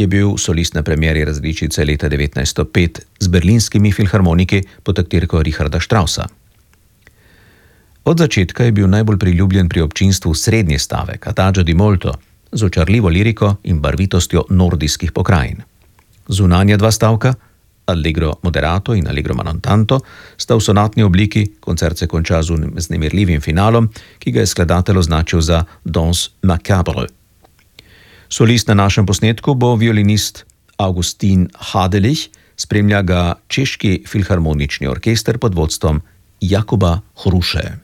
je bil solist na premieri različice leta 1905 z berlinskimi filharmoniki pod taktirko Richarda Straussa. Od začetka je bil najbolj priljubljen pri občinstvu srednji stavek, Adagio di molto, z očarljivo liriko in barvitostjo nordijskih pokrajin. Zunanja dva stavka, Allegro moderato in Allegro ma non tanto, sta v sonatni obliki, koncert se konča z nemirljivim finalom, ki ga je skladatelj označil za Danse macabre. Solist na našem posnetku bo violinist Augustin Hadelich, spremlja ga Češki filharmonični orkester pod vodstvom Jakuba Hruše.